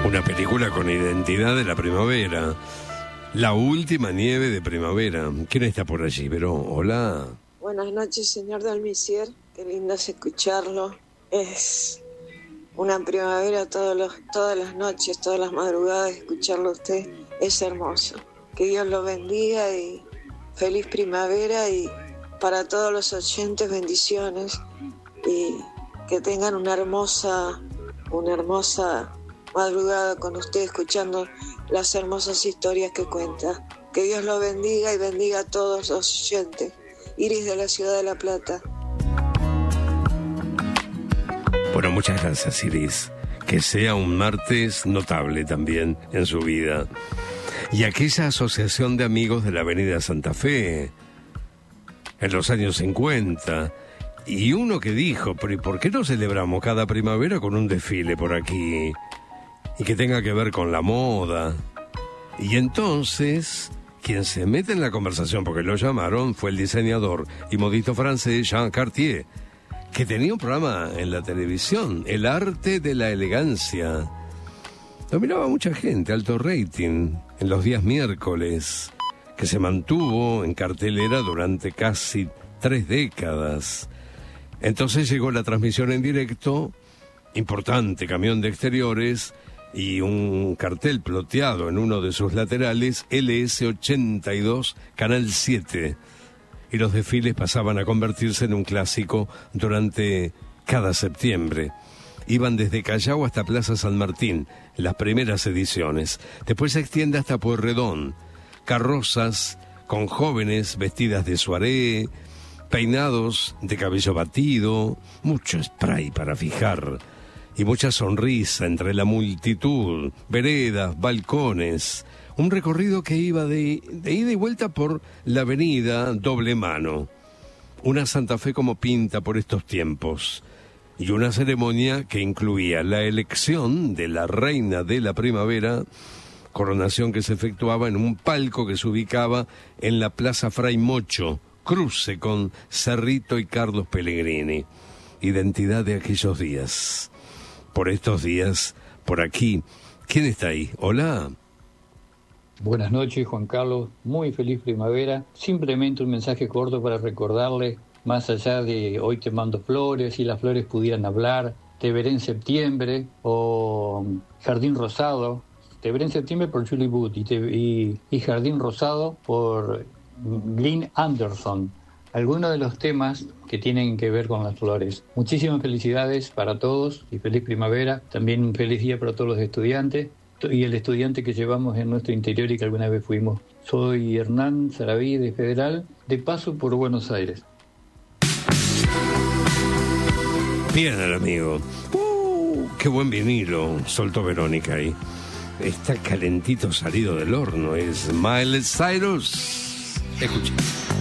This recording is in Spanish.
Una película con identidad de la primavera. La última nieve de primavera. ¿Quién está por allí, Verón? Hola. Buenas noches, señor Dalmicier. Qué lindo es escucharlo. Es una primavera todas las noches, todas las madrugadas. Escucharlo a usted es hermoso. Que Dios lo bendiga y feliz primavera, y para todos los oyentes bendiciones, y que tengan una hermosa madrugada con usted, escuchando las hermosas historias que cuenta. Que Dios lo bendiga y bendiga a todos los oyentes. Iris de la ciudad de La Plata. Bueno, muchas gracias, Iris. Que sea un martes notable también en su vida. Y aquella asociación de amigos de la Avenida Santa Fe, en los años 50, y uno que dijo, pero ¿y por qué no celebramos cada primavera con un desfile por aquí? Y que tenga que ver con la moda. Y entonces, quien se mete en la conversación, porque lo llamaron, fue el diseñador y modista francés Jean Cartier, que tenía un programa en la televisión, El arte de la elegancia. Lo miraba mucha gente, alto rating, en los días miércoles, que se mantuvo en cartelera durante casi 3 décadas. Entonces llegó la transmisión en directo, importante camión de exteriores y un cartel ploteado en uno de sus laterales, LS82, Canal 7. Y los desfiles pasaban a convertirse en un clásico durante cada septiembre. Iban desde Callao hasta Plaza San Martín, en las primeras ediciones. Después se extiende hasta Pueyrredón. Carrozas con jóvenes vestidas de soirée, peinados de cabello batido, mucho spray para fijar y mucha sonrisa entre la multitud, veredas, balcones. Un recorrido que iba de ida y vuelta por la avenida Doble Mano. Una Santa Fe como pinta por estos tiempos. Y una ceremonia que incluía la elección de la reina de la primavera, coronación que se efectuaba en un palco que se ubicaba en la Plaza Fray Mocho, cruce con Cerrito y Carlos Pellegrini. Identidad de aquellos días. Por estos días, por aquí. ¿Quién está ahí? Hola. Buenas noches, Juan Carlos. Muy feliz primavera. Simplemente un mensaje corto para recordarle, más allá de hoy te mando flores, si las flores pudieran hablar, te veré en septiembre, o Jardín Rosado. Te veré en septiembre por Julie Booth y Jardín Rosado por Lynn Anderson. Algunos de los temas que tienen que ver con las flores. Muchísimas felicidades para todos y feliz primavera. También un feliz día para todos los estudiantes y el estudiante que llevamos en nuestro interior y que alguna vez fuimos. Soy Hernán Saraví de Federal, de paso por Buenos Aires. Bien, el amigo. Qué buen vinilo soltó Verónica ahí. Está calentito salido del horno. Es Miley Cyrus. Escucha.